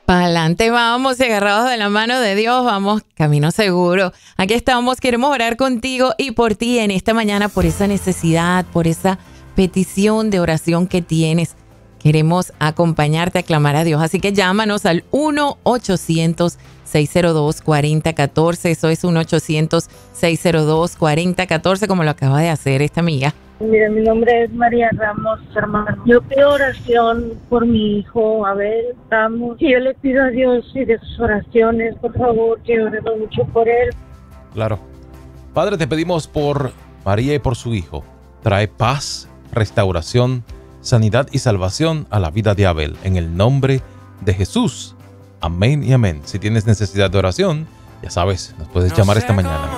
Para adelante vamos, agarrados de la mano de Dios, vamos, camino seguro. Aquí estamos, queremos orar contigo y por ti en esta mañana, por esa necesidad, por esa petición de oración que tienes. Queremos acompañarte a clamar a Dios. Así que llámanos al 1-800-602-4014. Eso es 1-800-602-4014, como lo acaba de hacer esta amiga. Mira, mi nombre es María Ramos, hermano. Yo pido oración por mi hijo Abel Ramos. Y yo le pido a Dios y de sus oraciones, por favor, que oremos mucho por él. Claro. Padre, te pedimos por María y por su hijo. Trae paz, restauración, sanidad y salvación a la vida de Abel. En el nombre de Jesús. Amén y amén. Si tienes necesidad de oración, ya sabes, nos puedes llamar esta mañana.